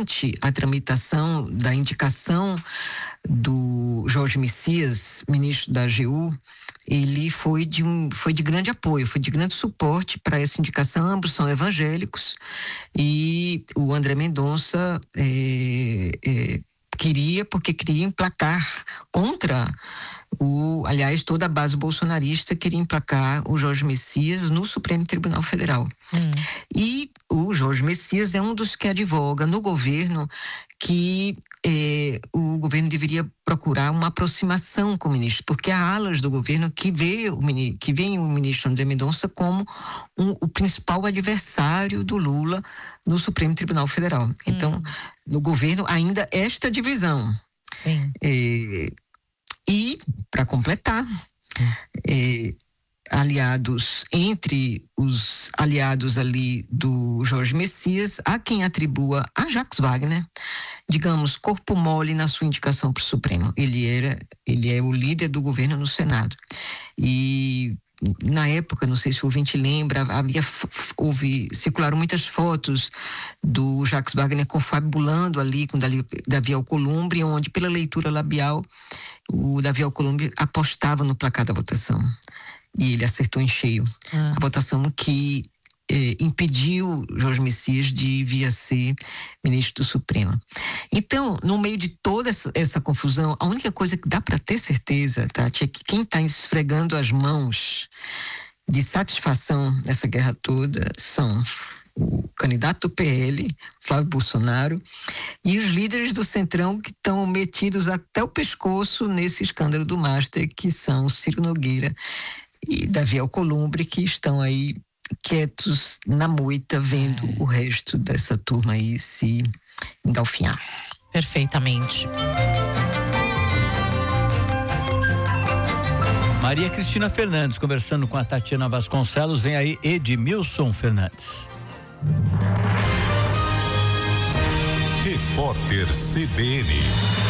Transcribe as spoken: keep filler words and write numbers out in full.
durante a tramitação da indicação do Jorge Messias, ministro da A G U, ele foi de, um, foi de grande apoio, foi de grande suporte para essa indicação. Ambos são evangélicos e o André Mendonça é, é, queria, porque queria emplacar contra o, aliás, toda a base bolsonarista queria emplacar o Jorge Messias no Supremo Tribunal Federal. Hum. E o Jorge Messias é um dos que advoga no governo que eh, o governo deveria procurar uma aproximação com o ministro, porque há alas do governo que vê o, que veem o ministro André Mendonça como um, o principal adversário do Lula no Supremo Tribunal Federal. Hum. Então, no governo ainda esta divisão. Sim. Eh, e, para completar, hum. eh, aliados, entre os aliados ali do Jorge Messias, há quem atribua a Jacques Wagner, digamos, corpo mole na sua indicação para o Supremo. Ele era, ele é o líder do governo no Senado. E na época, não sei se o ouvinte lembra, havia, houve, circularam muitas fotos do Jacques Wagner confabulando ali com Davi Alcolumbre, onde, pela leitura labial, o Davi Alcolumbre apostava no placar da votação. E ele acertou em cheio. Ah. A votação que eh, impediu Jorge Messias de vir a ser ministro do Supremo. Então, no meio de toda essa, essa confusão, a única coisa que dá para ter certeza, Tati, é que quem está esfregando as mãos de satisfação nessa guerra toda são o candidato do P L, Flávio Bolsonaro, e os líderes do Centrão que estão metidos até o pescoço nesse escândalo do Master, que são Ciro Nogueira e Davi Alcolumbre, que estão aí quietos na moita, vendo é. o resto dessa turma aí se engalfinhar. Perfeitamente. Maria Cristina Fernandes conversando com a Tatiana Vasconcelos. Vem aí Edmilson Fernandes. Repórter C B N.